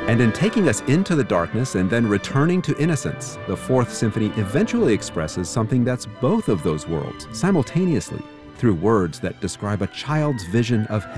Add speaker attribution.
Speaker 1: And in taking us into the darkness and then returning to innocence, the Fourth Symphony eventually expresses something that's both of those worlds simultaneously through words that describe a child's vision of heaven.